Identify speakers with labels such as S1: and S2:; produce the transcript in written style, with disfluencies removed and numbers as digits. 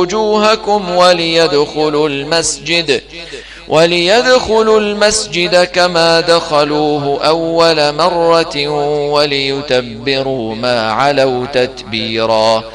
S1: وجوهكم وليدخلوا المسجد كما دخلوه أول مرة وليتبروا ما علوا تتبيرا.